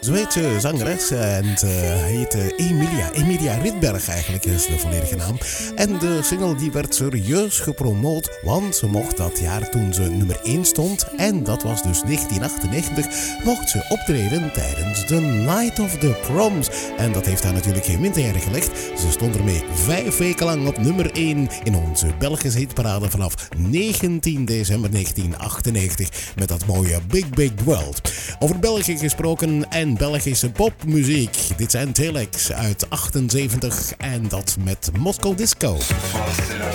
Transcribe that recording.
Zweedse zangeres en ze heet Emilia Rydberg eigenlijk is de volledige naam. En de single die werd serieus gepromoot, want ze mocht dat jaar toen ze nummer 1 stond, en dat was dus 1998, mocht ze optreden tijdens de Night of the Proms. En dat heeft haar natuurlijk geen windeieren gelegd. Ze stond ermee 5 weken lang op nummer 1 in onze Belgische hitparade vanaf 19 december 1998 met dat mooie Big Big World. Over België gesproken en Belgische popmuziek. Dit zijn Telex uit 78 en dat met Moscow Disco. Faster.